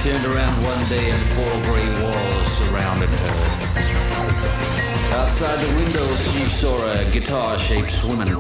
Turned around one day and four grey walls surrounded her. Outside the windows she saw a guitar-shaped swimming